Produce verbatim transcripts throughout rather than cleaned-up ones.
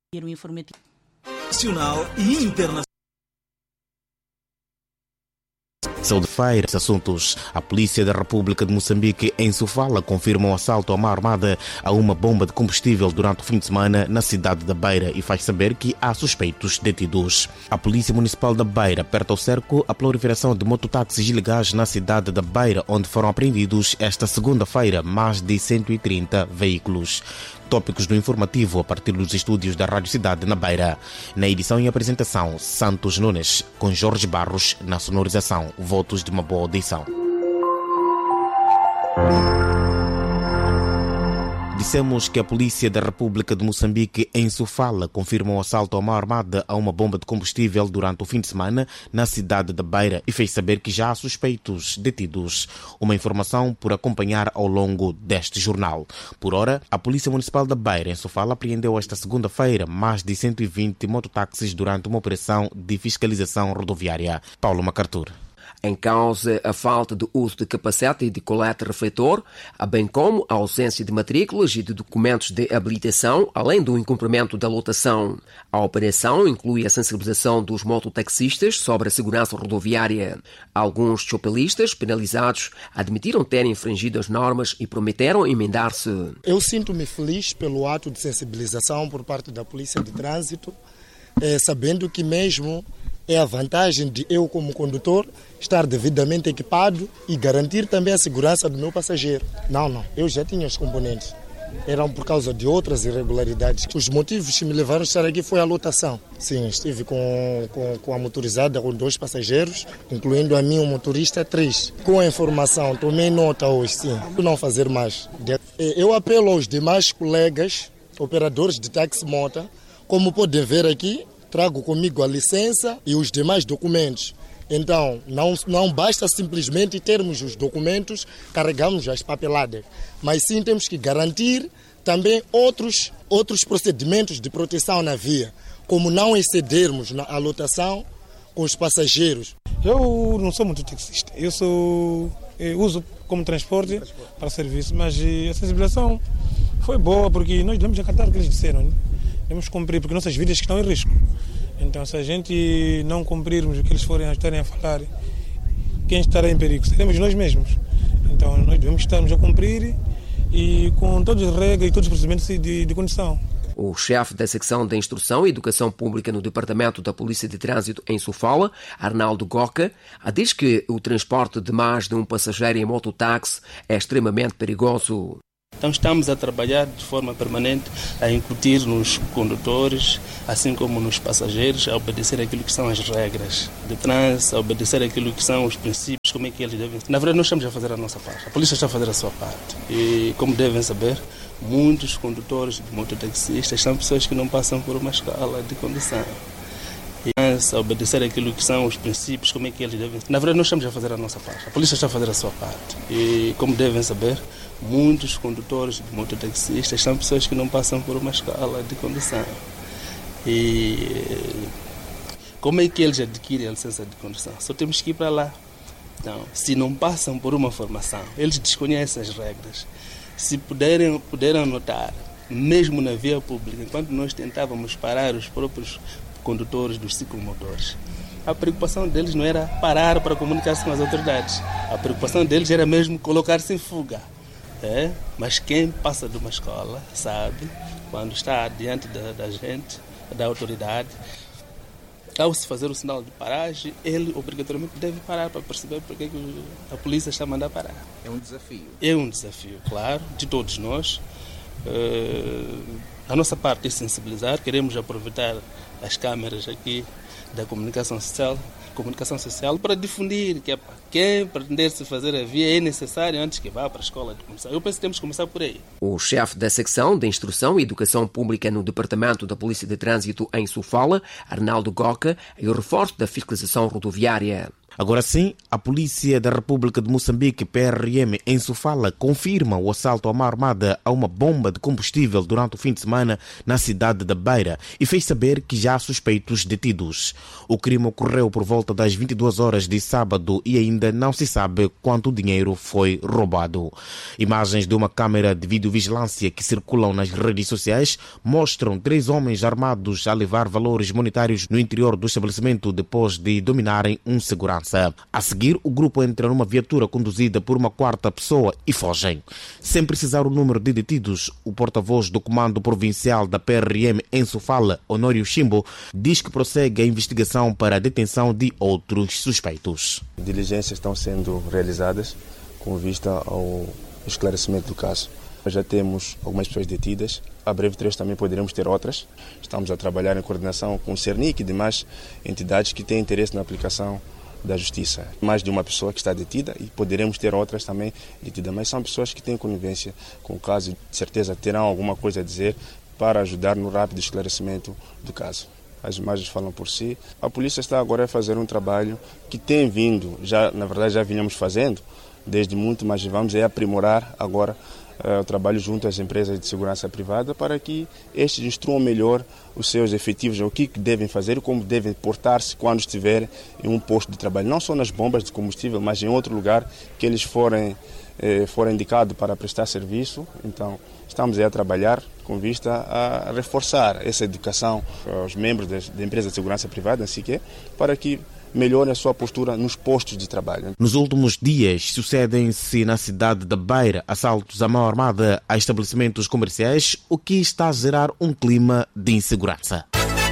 informativo nacional e internacional. Saúde-feira, assuntos. A Polícia da República de Moçambique, em Sofala, confirma um assalto a uma armada a uma bomba de combustível durante o fim de semana na cidade da Beira e faz saber que há suspeitos detidos. A Polícia Municipal da Beira aperta o cerco à proliferação de mototáxis ilegais na cidade da Beira, onde foram apreendidos esta segunda-feira mais de cento e trinta veículos. Tópicos do informativo a partir dos estúdios da Rádio Cidade na Beira. Na edição e apresentação, Santos Nunes, com Jorge Barros na sonorização. Votos de uma boa audição. Dissemos que a Polícia da República de Moçambique, em Sofala, confirma um assalto a uma armada a uma bomba de combustível durante o fim de semana na cidade da Beira e fez saber que já há suspeitos detidos. Uma informação por acompanhar ao longo deste jornal. Por ora, a Polícia Municipal da Beira, em Sofala, apreendeu esta segunda-feira mais de cento e vinte mototáxis durante uma operação de fiscalização rodoviária. Paulo Macartur. Em causa a falta de uso de capacete e de colete refletor, bem como a ausência de matrículas e de documentos de habilitação, além do incumprimento da lotação. A operação inclui a sensibilização dos mototaxistas sobre a segurança rodoviária. Alguns chopelistas penalizados admitiram terem infringido as normas e prometeram emendar-se. Eu sinto-me feliz pelo ato de sensibilização por parte da Polícia de Trânsito, eh, sabendo que mesmo é a vantagem de eu, como condutor, estar devidamente equipado e garantir também a segurança do meu passageiro. Não, não, eu já tinha os componentes. Eram por causa de outras irregularidades. Os motivos que me levaram a estar aqui foi a lotação. Sim, estive com, com, com a motorizada com dois passageiros, incluindo a mim, um motorista, três. Com a informação, tomei nota hoje, sim, de não fazer mais. Eu apelo aos demais colegas, operadores de táxi-mota, como podem ver aqui, trago comigo a licença e os demais documentos. Então, não, não basta simplesmente termos os documentos, carregamos as papeladas, mas sim temos que garantir também outros, outros procedimentos de proteção na via, como não excedermos na lotação com os passageiros. Eu não sou muito taxista, eu, sou, eu uso como transporte para serviço, mas a sensibilização foi boa porque nós devemos acatar o que eles disseram, né? Devemos cumprir, porque nossas vidas estão em risco. Então, se a gente não cumprirmos o que eles forem estarem a falar, quem estará em perigo? Seremos nós mesmos. Então, nós devemos estarmos a cumprir e com todas as regras e todos os procedimentos de, de condição. O chefe da secção de Instrução e Educação Pública no Departamento da Polícia de Trânsito em Sofala, Arnaldo Goca, diz que o transporte de mais de um passageiro em mototáxi é extremamente perigoso. Então estamos a trabalhar de forma permanente a incutir nos condutores, assim como nos passageiros, a obedecer aquilo que são as regras de trânsito, a obedecer aquilo que são os princípios, como é que eles devem... Na verdade, nós estamos a fazer a nossa parte, a polícia está a fazer a sua parte. E, como devem saber, muitos condutores de mototaxistas são pessoas que não passam por uma escola de condução. E a obedecer aquilo que são os princípios, como é que eles devem... Na verdade, nós estamos a fazer a nossa parte, a polícia está a fazer a sua parte. E, como devem saber, muitos condutores de mototaxistas são pessoas que não passam por uma escola de condução. E como é que eles adquirem a licença de condução? Só temos que ir para lá. Então, se não passam por uma formação, eles desconhecem as regras. Se puderem, puderem notar, mesmo na via pública, enquanto nós tentávamos parar os próprios condutores dos ciclomotores, a preocupação deles não era parar para comunicar-se com as autoridades. A preocupação deles era mesmo colocar-se em fuga. É? Mas quem passa de uma escola sabe, quando está diante da, da gente, da autoridade, ao se fazer o sinal de paragem, ele obrigatoriamente deve parar para perceber porque é que a polícia está a mandar parar. É um desafio. É um desafio, claro, de todos nós. Uh, a nossa parte é sensibilizar, queremos aproveitar as câmeras aqui da comunicação social, comunicação social para difundir que quem pretender se fazer a via é necessário antes que vá para a escola de condução. Eu penso que temos que começar por aí. O chefe da secção de Instrução e Educação Pública no Departamento da Polícia de Trânsito em Sofala, Arnaldo Goca, e o reforço da fiscalização rodoviária. Agora sim, a Polícia da República de Moçambique, P R M, em Sofala, confirma o assalto a uma armada a uma bomba de combustível durante o fim de semana na cidade da Beira e fez saber que já há suspeitos detidos. O crime ocorreu por volta das vinte e duas horas de sábado e ainda não se sabe quanto dinheiro foi roubado. Imagens de uma câmera de videovigilância que circulam nas redes sociais mostram três homens armados a levar valores monetários no interior do estabelecimento depois de dominarem um segurança. A seguir, o grupo entra numa viatura conduzida por uma quarta pessoa e fogem. Sem precisar o número de detidos, o porta-voz do Comando Provincial da P R M em Sofala, Honório Chimbo, diz que prossegue a investigação para a detenção de outros suspeitos. Diligências estão sendo realizadas com vista ao esclarecimento do caso. Já temos algumas pessoas detidas, a breve trecho também poderemos ter outras. Estamos a trabalhar em coordenação com o CERNIC e demais entidades que têm interesse na aplicação da justiça. Mais de uma pessoa que está detida e poderemos ter outras também detidas, mas são pessoas que têm conivência com o caso e de certeza terão alguma coisa a dizer para ajudar no rápido esclarecimento do caso. As imagens falam por si. A polícia está agora a fazer um trabalho que tem vindo, já na verdade já vinhamos fazendo desde muito, mas vamos é aprimorar agora uh, o trabalho junto às empresas de segurança privada para que estes instruam melhor os seus efetivos, o que devem fazer e como devem portar-se quando estiverem em um posto de trabalho, não só nas bombas de combustível, mas em outro lugar que eles forem, eh, forem indicados para prestar serviço. Então, estamos aí a trabalhar com vista a reforçar essa educação aos membros da empresa de segurança privada, assim que é, para que melhore a sua postura nos postos de trabalho. Nos últimos dias, sucedem-se na cidade da Beira assaltos à mão armada a estabelecimentos comerciais, o que está a gerar um clima de insegurança.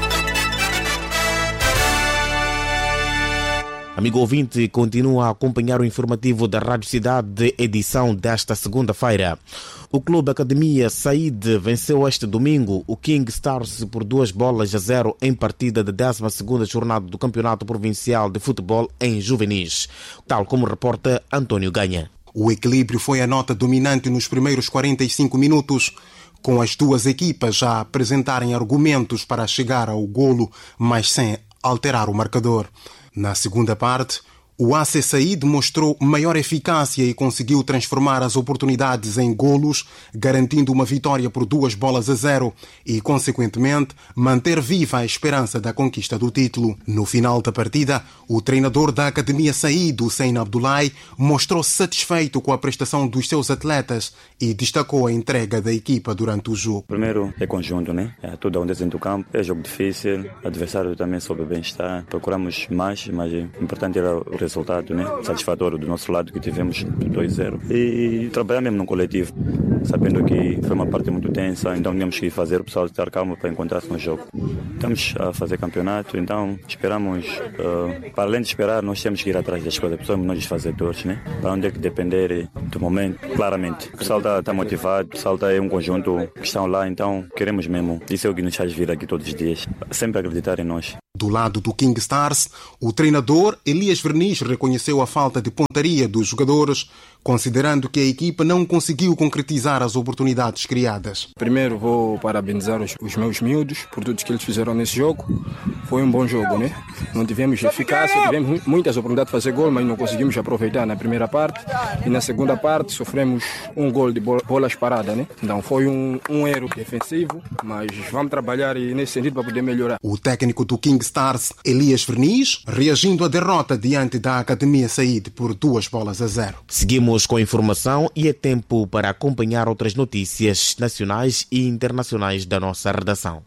Amigo ouvinte, continua a acompanhar o informativo da Rádio Cidade, edição desta segunda-feira. O Clube Academia Said venceu este domingo o King Stars por duas bolas a zero em partida da décima segunda jornada do Campeonato Provincial de Futebol em Juvenis, tal como reporta António Ganha. O equilíbrio foi a nota dominante nos primeiros quarenta e cinco minutos, com as duas equipas já apresentarem argumentos para chegar ao golo, mas sem alterar o marcador. Na segunda parte, o A C Said mostrou maior eficácia e conseguiu transformar as oportunidades em golos, garantindo uma vitória por duas bolas a zero e, consequentemente, manter viva a esperança da conquista do título. No final da partida, o treinador da Academia Said, Hussein Abdullahi, mostrou-se satisfeito com a prestação dos seus atletas e destacou a entrega da equipa durante o jogo. Primeiro é conjunto, né? É tudo onde dentro do campo, é jogo difícil, o adversário também soube bem-estar, procuramos mais, mas o importante era o resultado, né? Satisfatório do nosso lado, que tivemos dois a zero. E trabalhar mesmo no coletivo, sabendo que foi uma parte muito tensa, então tínhamos que fazer o pessoal estar calmo para encontrar-se no jogo. Estamos a fazer campeonato, então esperamos, uh, para além de esperar, nós temos que ir atrás das coisas, precisamos nós fazedores, né? Para onde é que depender do momento, claramente. O pessoal está tá motivado, o pessoal está em um conjunto que estão lá, então queremos mesmo. Isso é o que nos faz vir aqui todos os dias, sempre acreditar em nós. Do lado do King Stars, o treinador Elias Verniz reconheceu a falta de pontaria dos jogadores, considerando que a equipa não conseguiu concretizar as oportunidades criadas. Primeiro vou parabenizar os, os meus miúdos por tudo que eles fizeram nesse jogo. Foi um bom jogo, né? Não tivemos eficácia, tivemos muitas oportunidades de fazer gol, mas não conseguimos aproveitar na primeira parte. E na segunda parte sofremos um gol de bolas paradas, né? Então foi um, um erro defensivo, mas vamos trabalhar nesse sentido para poder melhorar. O técnico do King Stars, Elias Verniz, reagindo à derrota diante da Academia Said por duas bolas a zero. Seguimos com a informação e é tempo para acompanhar outras notícias nacionais e internacionais da nossa redação.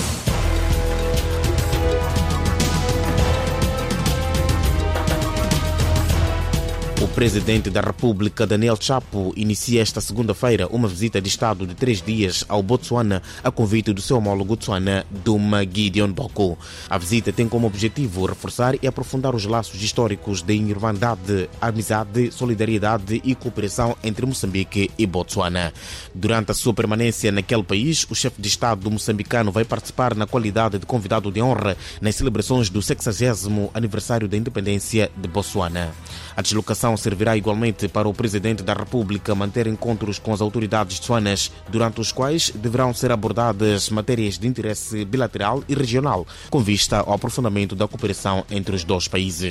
O presidente da República, Daniel Chapo, inicia esta segunda-feira uma visita de Estado de três dias ao Botsuana a convite do seu homólogo Tswana, Duma Gideon Boko. A visita tem como objetivo reforçar e aprofundar os laços históricos de irmandade, amizade, solidariedade e cooperação entre Moçambique e Botsuana. Durante a sua permanência naquele país, o chefe de Estado moçambicano vai participar na qualidade de convidado de honra nas celebrações do sexagésimo aniversário da independência de Botsuana. A deslocação servirá igualmente para o Presidente da República manter encontros com as autoridades tsuanas, durante os quais deverão ser abordadas matérias de interesse bilateral e regional, com vista ao aprofundamento da cooperação entre os dois países.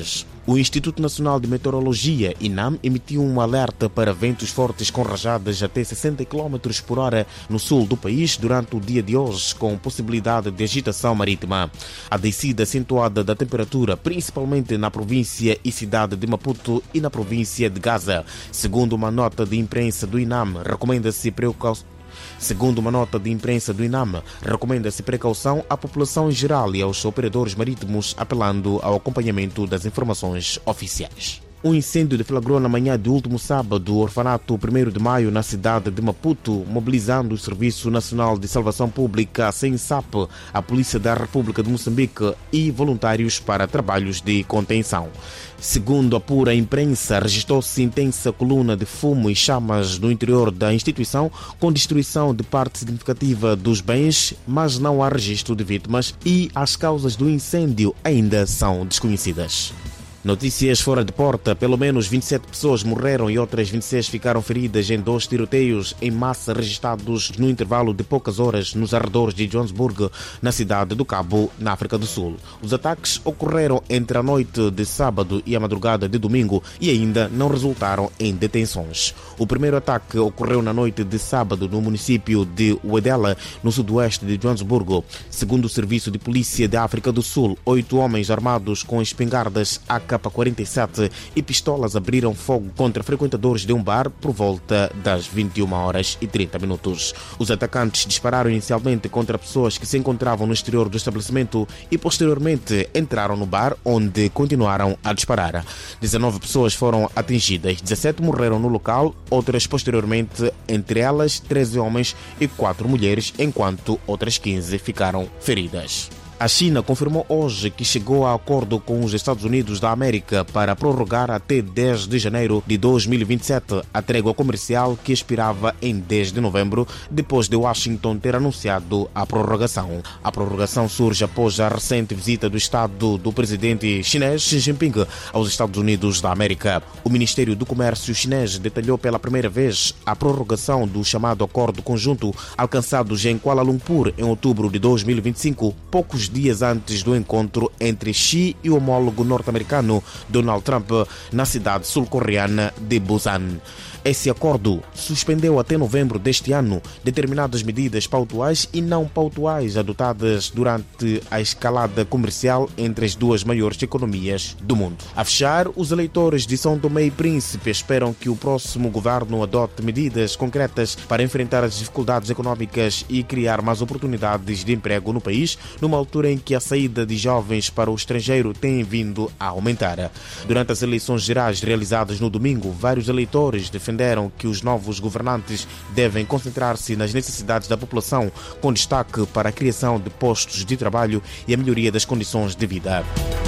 O Instituto Nacional de Meteorologia, INAM, emitiu um alerta para ventos fortes com rajadas até sessenta quilômetros por hora no sul do país durante o dia de hoje, com possibilidade de agitação marítima. A descida acentuada da temperatura, principalmente na província e cidade de Maputo e na província de Gaza. Segundo uma nota de imprensa do INAM, recomenda-se precaução. Segundo uma nota de imprensa do INAM, recomenda-se precaução à população em geral e aos operadores marítimos, apelando ao acompanhamento das informações oficiais. Um incêndio deflagrou na manhã do último sábado o orfanato primeiro de maio na cidade de Maputo, mobilizando o Serviço Nacional de Salvação Pública, a SENSAP, a Polícia da República de Moçambique e voluntários para trabalhos de contenção. Segundo a pura imprensa, registrou-se intensa coluna de fumo e chamas no interior da instituição, com destruição de parte significativa dos bens, mas não há registro de vítimas e as causas do incêndio ainda são desconhecidas. Notícias fora de porta. Pelo menos vinte e sete pessoas morreram e outras vinte e seis ficaram feridas em dois tiroteios em massa registrados no intervalo de poucas horas nos arredores de Johannesburg, na cidade do Cabo, na África do Sul. Os ataques ocorreram entre a noite de sábado e a madrugada de domingo e ainda não resultaram em detenções. O primeiro ataque ocorreu na noite de sábado no município de Wedela, no sudoeste de Johannesburg. Segundo o Serviço de Polícia da África do Sul, oito homens armados com espingardas A K quarenta e sete e pistolas abriram fogo contra frequentadores de um bar por volta das vinte e uma horas e trinta minutos. Os atacantes dispararam inicialmente contra pessoas que se encontravam no exterior do estabelecimento e posteriormente entraram no bar, onde continuaram a disparar. dezenove pessoas foram atingidas, dezessete morreram no local, outras posteriormente, entre elas treze homens e quatro mulheres, enquanto outras quinze ficaram feridas. A China confirmou hoje que chegou a acordo com os Estados Unidos da América para prorrogar até dez de janeiro de dois mil e vinte e sete a trégua comercial que expirava em dez de novembro, depois de Washington ter anunciado a prorrogação. A prorrogação surge após a recente visita do Estado do presidente chinês Xi Jinping aos Estados Unidos da América. O Ministério do Comércio chinês detalhou pela primeira vez a prorrogação do chamado Acordo Conjunto alcançados em Kuala Lumpur em outubro de dois mil e vinte e cinco, poucos dias antes do encontro entre Xi e o homólogo norte-americano Donald Trump na cidade sul-coreana de Busan. Esse acordo suspendeu até novembro deste ano determinadas medidas pautuais e não pautuais adotadas durante a escalada comercial entre as duas maiores economias do mundo. A fechar, os eleitores de São Tomé e Príncipe esperam que o próximo governo adote medidas concretas para enfrentar as dificuldades económicas e criar mais oportunidades de emprego no país, numa altura em que a saída de jovens para o estrangeiro tem vindo a aumentar. Durante as eleições gerais realizadas no domingo, vários eleitores defenderam que os novos governantes devem concentrar-se nas necessidades da população, com destaque para a criação de postos de trabalho e a melhoria das condições de vida.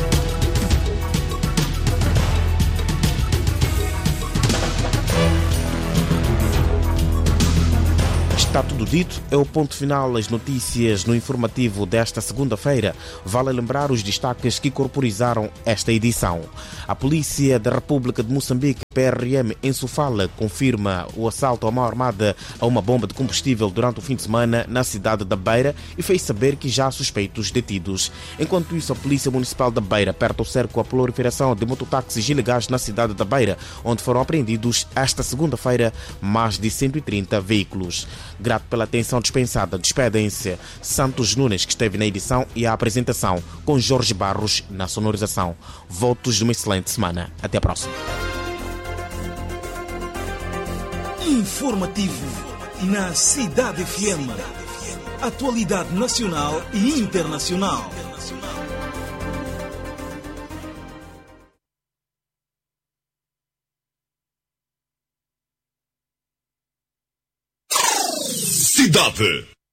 Está tudo dito, é o ponto final das notícias no informativo desta segunda-feira. Vale lembrar os destaques que corporizaram esta edição. A Polícia da República de Moçambique, P R M, em Sofala, confirma o assalto a mão armada a uma bomba de combustível durante o fim de semana na cidade da Beira e fez saber que já há suspeitos detidos. Enquanto isso, a Polícia Municipal da Beira aperta o cerco à proliferação de mototáxis ilegais na cidade da Beira, onde foram apreendidos esta segunda-feira mais de cento e trinta veículos. Grato pela atenção dispensada, despedem-se Santos Nunes, que esteve na edição e a apresentação, com Jorge Barros na sonorização. Votos de uma excelente semana. Até a próxima. Informativo na Cidade F M. Atualidade nacional e internacional. Cidade.